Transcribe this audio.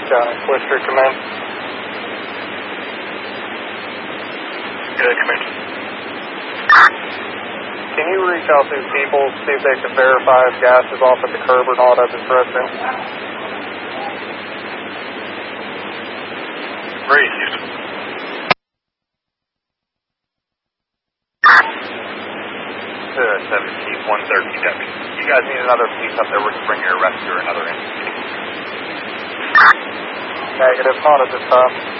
County. Worcester, command. Good, command. Can you reach out to these people, see if they can verify if gas is off at the curb or not as it's resting? Breeze, Houston. 17-130, deputy. You guys need another police up there. We can bring your rescue or another entity. Negative, not at this time.